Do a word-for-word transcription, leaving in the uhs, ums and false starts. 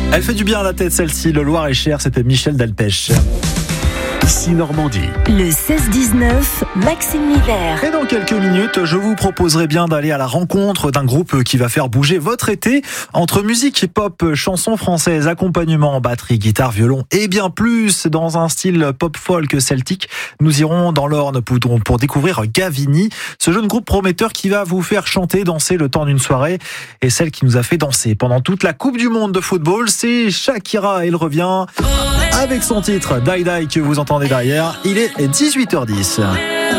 Elle fait du bien à la tête celle-ci, le Loir-et-Cher, c'était Michel Delpech. Ici Normandie. Le seize dix-neuf, Maxime Miller. Et dans quelques minutes, je vous proposerai bien d'aller à la rencontre d'un groupe qui va faire bouger votre été. Entre musique pop, chansons françaises, accompagnement, batterie, guitare, violon et bien plus dans un style pop-folk celtique, nous irons dans l'Orne pour, pour découvrir Gavini, ce jeune groupe prometteur qui va vous faire chanter, danser le temps d'une soirée. Et celle qui nous a fait danser pendant toute la Coupe du Monde de football, c'est Shakira. Elle revient avec son titre Die Die que vous entendez derrière. Il est dix-huit heures dix.